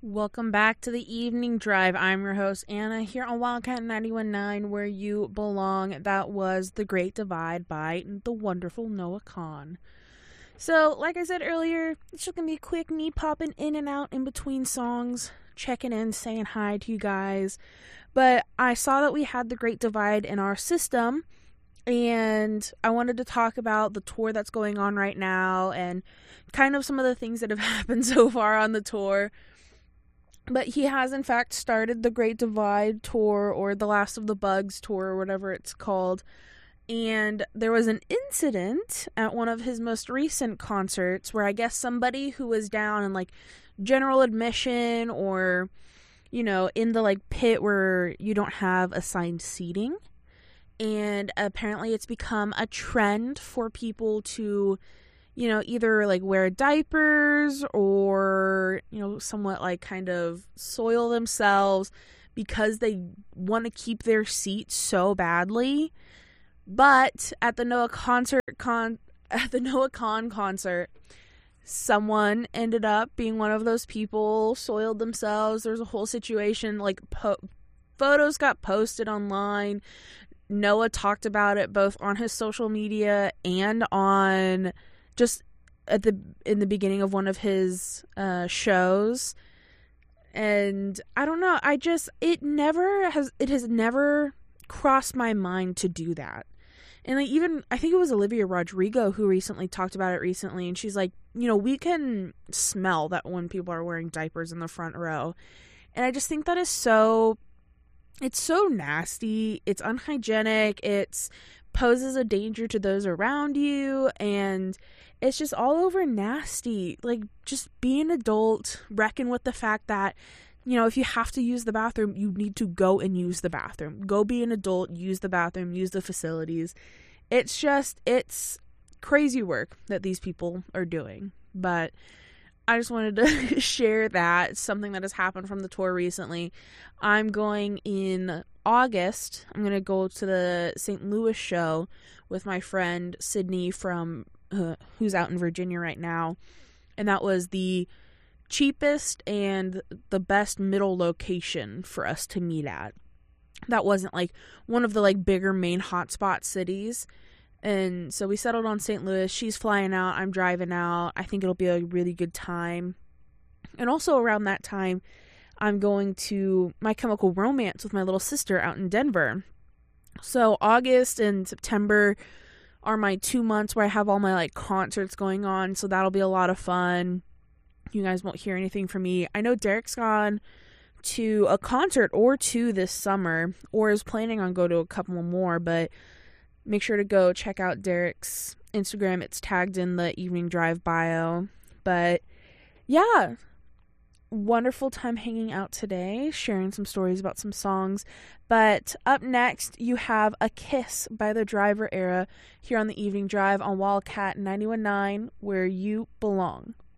Welcome back to the Evening Drive. I'm your host, Anna, here on Wildcat 91.9, where you belong. That was The Great Divide by the wonderful Noah Kahan. So, like I said earlier, it's just going to be a quick me popping in and out in between songs, checking in, saying hi to you guys. But I saw that we had The Great Divide in our system, and I wanted to talk about the tour that's going on right now and kind of some of the things that have happened so far on the tour. But he has, in fact, started the Great Divide tour, or the Last of the Bugs tour, or whatever it's called. And there was an incident at one of his most recent concerts where I guess somebody who was down in, like, general admission or, you know, in the, like, pit where you don't have assigned seating. And apparently it's become a trend for people to, you know, either like wear diapers or, you know, somewhat like kind of soil themselves because they want to keep their seat so badly. But at the Noah Kahan concert, someone ended up being one of those people, soiled themselves. There's a whole situation, like photos got posted online. Noah talked about it both on his social media and on just in the beginning of one of his shows. And I don't know, it has never crossed my mind to do that. And I think it was Olivia Rodrigo who recently talked about it recently, and she's like, you know, we can smell that when people are wearing diapers in the front row. And I just think that it's so nasty, it's unhygienic, it's poses a danger to those around you, and it's just all over nasty. Like, just be an adult, reckon with the fact that, you know, if you have to use the bathroom, you need to go and use the bathroom. Go be an adult, use the bathroom, use the facilities. It's crazy work that these people are doing. But I just wanted to share that. It's something that has happened from the tour recently. I'm going in August. I'm going to go to the St. Louis show with my friend Sydney from who's out in Virginia right now. And that was the cheapest and the best middle location for us to meet at. That wasn't like one of the like bigger main hotspot cities. And so we settled on St. Louis. She's flying out. I'm driving out. I think it'll be a really good time. And also around that time, I'm going to My Chemical Romance with my little sister out in Denver. So August and September are my 2 months where I have all my like concerts going on. So that'll be a lot of fun. You guys won't hear anything from me. I know Derek's gone to a concert or two this summer, or is planning on go to a couple more, but make sure to go check out Derek's Instagram. It's tagged in the Evening Drive bio. But yeah, wonderful time hanging out today, sharing some stories about some songs. But up next, you have A Kiss by the Driver Era here on the Evening Drive on Wildcat 91.9, where you belong.